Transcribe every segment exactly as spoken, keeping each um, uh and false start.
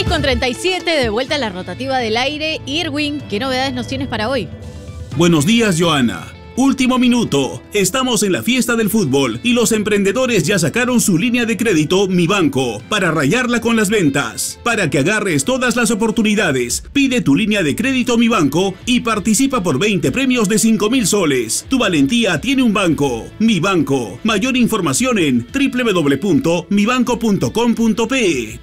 con treinta y siete, de vuelta a la rotativa del aire. Irwin, ¿qué novedades nos tienes para hoy? Buenos días, Joana. Último minuto. Estamos en la fiesta del fútbol y los emprendedores ya sacaron su línea de crédito Mi Banco para rayarla con las ventas. Para que agarres todas las oportunidades, pide tu línea de crédito Mi Banco y participa por veinte premios de cinco mil soles. Tu valentía tiene un banco. Mi Banco. Mayor información en doble u doble u doble u punto mi banco punto com punto pe.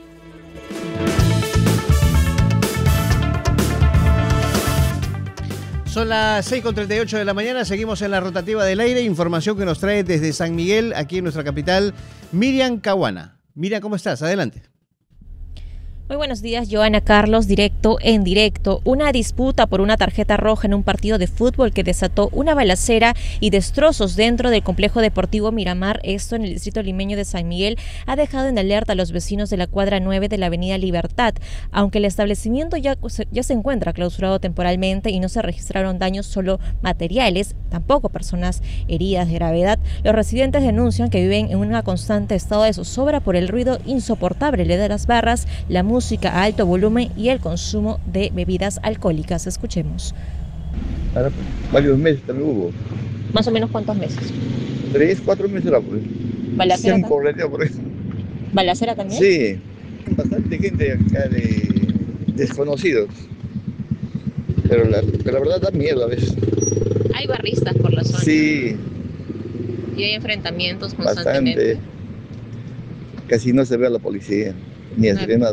Son las seis con treinta y ocho de la mañana, seguimos en la rotativa del aire, información que nos trae desde San Miguel, aquí en nuestra capital, Miriam Caguana. Miriam, ¿cómo estás? Adelante. Muy buenos días, Joana, Carlos, directo en directo. Una disputa por una tarjeta roja en un partido de fútbol que desató una balacera y destrozos dentro del complejo deportivo Miramar, esto en el distrito limeño de San Miguel, ha dejado en alerta a los vecinos de la cuadra nueve de la avenida Libertad. Aunque el establecimiento ya, ya se encuentra clausurado temporalmente y no se registraron daños solo materiales, tampoco personas heridas de gravedad, los residentes denuncian que viven en un constante estado de zozobra por el ruido insoportable de las barras, la música música a alto volumen y el consumo de bebidas alcohólicas. Escuchemos. Ahora, varios meses también hubo. ¿Más o menos cuántos meses? Tres, cuatro meses era por ahí. ¿Balacera Cinco, también? por ahí. ¿Balacera también? Sí, bastante gente acá de desconocidos. Pero la, pero la verdad da miedo a veces. Hay barristas por la zona. Sí. Y hay enfrentamientos constantemente. Bastante. Casi no se ve a la policía, ni a sirenas.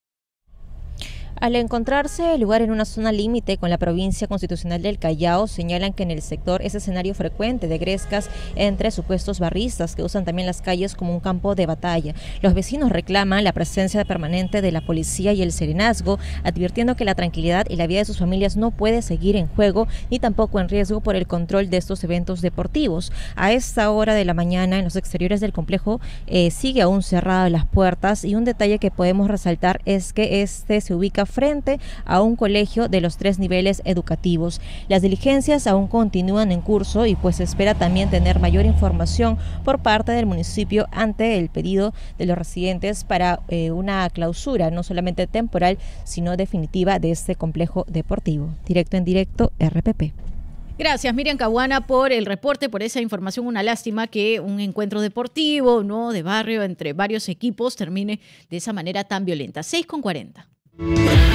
Al encontrarse el lugar en una zona límite con la provincia constitucional del Callao, señalan que en el sector es escenario frecuente de grescas entre supuestos barristas que usan también las calles como un campo de batalla. Los vecinos reclaman la presencia permanente de la policía y el serenazgo, advirtiendo que la tranquilidad y la vida de sus familias no puede seguir en juego ni tampoco en riesgo por el control de estos eventos deportivos. A esta hora de la mañana, en los exteriores del complejo eh, sigue aún cerradas las puertas, y un detalle que podemos resaltar es que este se ubica frente a un colegio de los tres niveles educativos. Las diligencias aún continúan en curso y pues se espera también tener mayor información por parte del municipio ante el pedido de los residentes para eh, una clausura no solamente temporal sino definitiva de este complejo deportivo. Directo en directo, R P P. Gracias, Miriam Caguana, por el reporte, por esa información. Una lástima que un encuentro deportivo, ¿no?, de barrio entre varios equipos termine de esa manera tan violenta. seis con cuarenta.